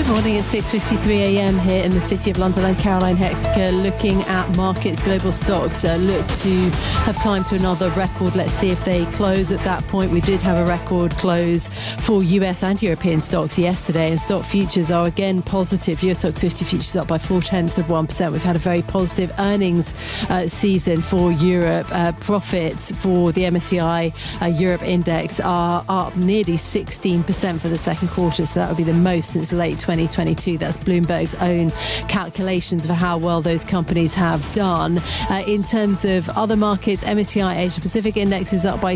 Morning at 6:53am here in the City of London. I'm Caroline Heck, looking at markets. Global stocks look to have climbed to another record. Let's see if they close at that point. We did have a record close for US and European stocks yesterday, and stock futures are again positive. US Stocks 50 futures up by 0.4%. We've had a very positive earnings season for Europe. Profits for the MSCI Europe index are up nearly 16% for the second quarter, so that would be the most since late 2022. That's Bloomberg's own calculations for how well those companies have done. In terms of other markets, MSCI Asia Pacific Index is up by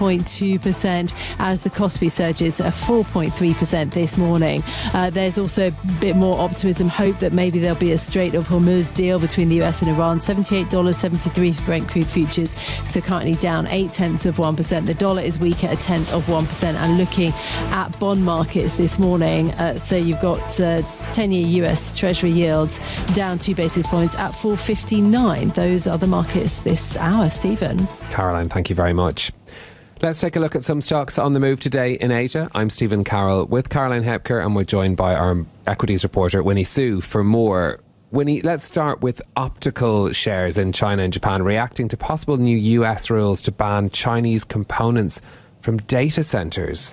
2.2% as the Kospi surges 4.3% this morning. There's also a bit more optimism, hope that maybe there'll be a Strait of Hormuz deal between the US and Iran. $78.73 for Brent crude futures, so currently down 0.8%. The dollar is weaker at 0.1%. And looking at bond markets this morning, so you've got 10-year US Treasury yields down 2 basis points at 4.59. Those are the markets this hour. Stephen. Caroline, thank you very much. Let's take a look at some stocks on the move today in Asia. I'm Stephen Carroll with Caroline Hepker, and we're joined by our equities reporter Winnie Su for more. Winnie, let's start with optical shares in China and Japan reacting to possible new US rules to ban Chinese components from data centres.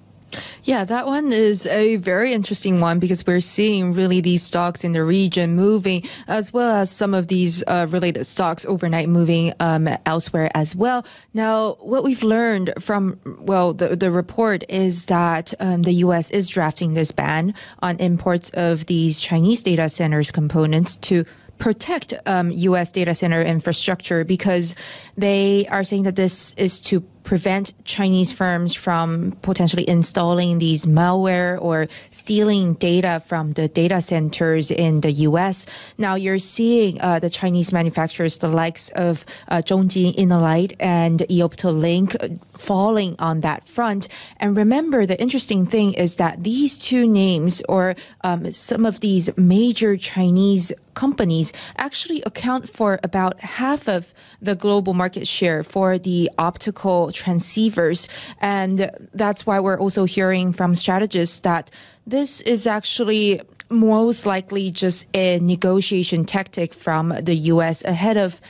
Yeah, that one is a very interesting one because we're seeing really these stocks in the region moving, as well as some of these related stocks overnight moving elsewhere as well. Now, what we've learned from, the report is that the U.S. is drafting this ban on imports of these Chinese data centers components to protect U.S. data center infrastructure, because they are saying that this is to prevent Chinese firms from potentially installing these malware or stealing data from the data centers in the U.S. Now you're seeing the Chinese manufacturers, the likes of Zhongji, InnoLight, and Eoptolink falling on that front. And remember, the interesting thing is that these two names, or some of these major Chinese companies, actually account for about half of the global market share for the optical transceivers. And that's why we're also hearing from strategists that this is actually most likely just a negotiation tactic from the U.S. ahead of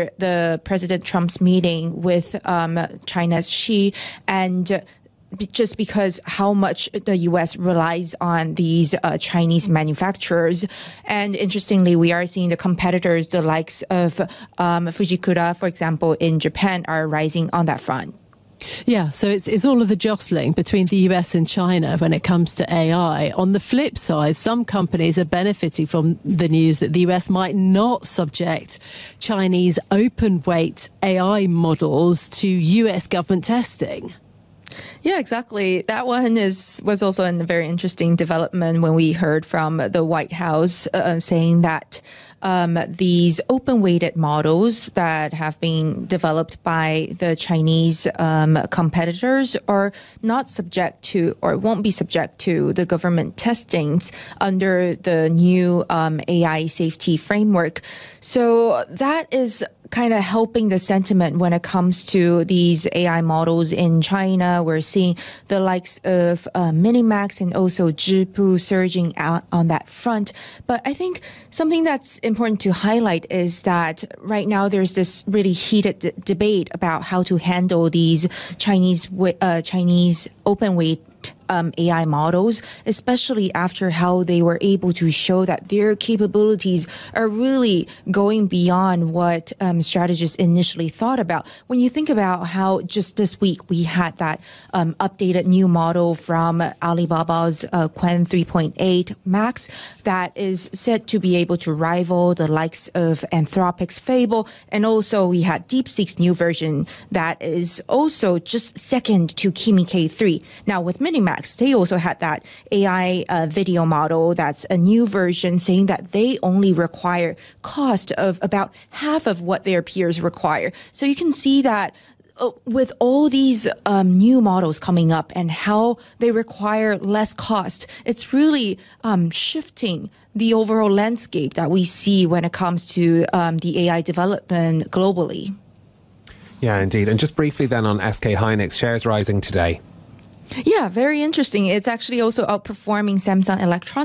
the President Trump's meeting with China's Xi, and just because how much the U.S. relies on these Chinese manufacturers. And interestingly, we are seeing the competitors, the likes of Fujikura, for example, in Japan, are rising on that front. Yeah, so it's all of the jostling between the US and China when it comes to AI. On the flip side, some companies are benefiting from the news that the US might not subject Chinese open weight AI models to US government testing. Yeah, exactly. That one was also a very interesting development when we heard from the White House saying that these open-weighted models that have been developed by the Chinese competitors are not subject to, or won't be subject to, the government testings under the new AI safety framework. So that is kind of helping the sentiment when it comes to these AI models in China. We're seeing the likes of Minimax and also Zhipu surging out on that front. But I think something that's important to highlight is that right now there's this really heated debate about how to handle these Chinese open weight AI models, especially after how they were able to show that their capabilities are really going beyond what strategists initially thought about. When you think about how just this week we had that updated new model from Alibaba's Qwen 3.8 Max that is said to be able to rival the likes of Anthropic's Fable, and also we had DeepSeek's new version that is also just second to Kimi K3. Now with Minimax, they also had that AI video model that's a new version, saying that they only require cost of about half of what their peers require. So you can see that with all these new models coming up and how they require less cost, it's really shifting the overall landscape that we see when it comes to the AI development globally. Yeah, indeed. And just briefly then on SK Hynix, shares rising today. Yeah, very interesting. It's actually also outperforming Samsung Electronics.